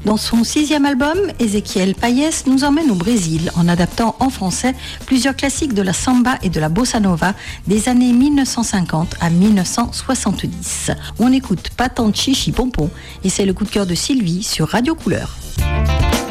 Dans son 6e album, Ezequiel Payès nous emmène au Brésil en adaptant en français plusieurs classiques de la samba et de la bossa nova des années 1950 à 1970. On écoute Pas tant de chichi pompon et c'est le coup de cœur de Sylvie sur Radio Couleur.